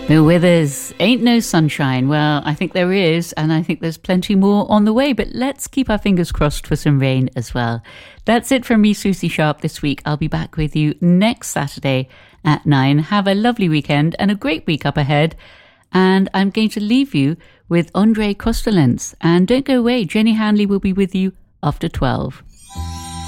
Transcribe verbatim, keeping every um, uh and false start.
The Withers, Ain't No Sunshine. Well, I think there is, and I think there's plenty more on the way, but let's keep our fingers crossed for some rain as well. That's it from me, Susie Sharp, this week. I'll be back with you next Saturday at nine. Have a lovely weekend and a great week up ahead. And I'm going to leave you with Andre Kostelens. And don't go away, Jenny Hanley will be with you after twelve.